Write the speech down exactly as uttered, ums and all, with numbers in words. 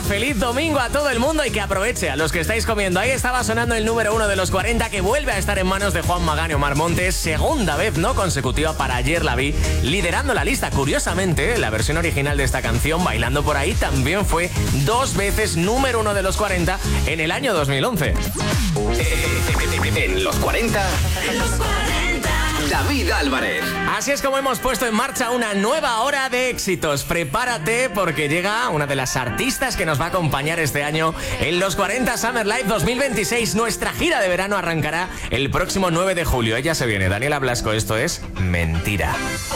feliz domingo a todo el mundo y que aproveche a los que estáis comiendo. Ahí estaba sonando el número uno de los cuarenta, que vuelve a estar en manos de Juan Magán y Omar Montes, segunda vez no consecutiva para Ayer la vi, liderando la lista. Curiosamente, la versión original de esta canción, Bailando por ahí, también fue dos veces número uno de los cuarenta en el año dos mil once. En los cuarenta, David Álvarez. Así es como hemos puesto en marcha una nueva hora de éxitos. Prepárate porque llega una de las artistas que nos va a acompañar este año en los cuarenta Summer Live dos mil veintiséis. Nuestra gira de verano arrancará el próximo nueve de julio. Ella se viene, Daniela Blasco. Esto es Mentira.